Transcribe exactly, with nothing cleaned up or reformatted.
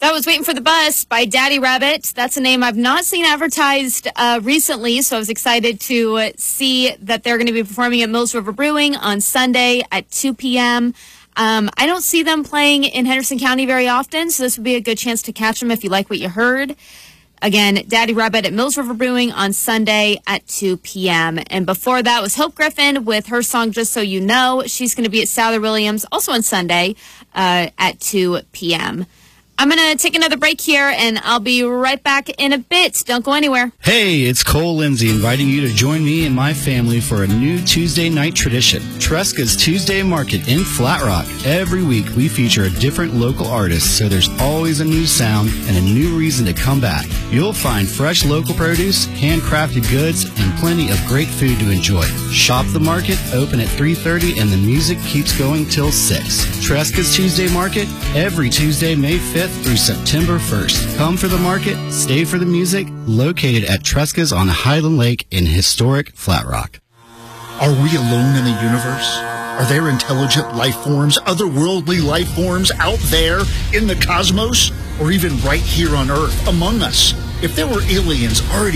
That was Waiting for the Bus by Daddy Rabbit. That's a name I've not seen advertised uh, recently, so I was excited to uh, see that they're going to be performing at Mills River Brewing on Sunday at two p.m. Um, I don't see them playing in Henderson County very often, so this would be a good chance to catch them if you like what you heard. Again, Daddy Rabbit at Mills River Brewing on Sunday at two p.m. And before that was Hope Griffin with her song Just So You Know. She's going to be at Souther Williams also on Sunday uh, at two p.m. I'm going to take another break here, and I'll be right back in a bit. Don't go anywhere. Hey, it's Cole Lindsay inviting you to join me and my family for a new Tuesday night tradition, Tresca's Tuesday Market in Flat Rock. Every week, we feature a different local artist, so there's always a new sound and a new reason to come back. You'll find fresh local produce, handcrafted goods, and plenty of great food to enjoy. Shop the market, open at three thirty, and the music keeps going till six. Tresca's Tuesday Market, every Tuesday, May fifth through September first. Come for the market, stay for the music, located at Tresca's on Highland Lake in historic Flat Rock. Are we alone in the universe? Are there intelligent life forms, otherworldly life forms out there in the cosmos? Or even right here on Earth among us? If there were aliens already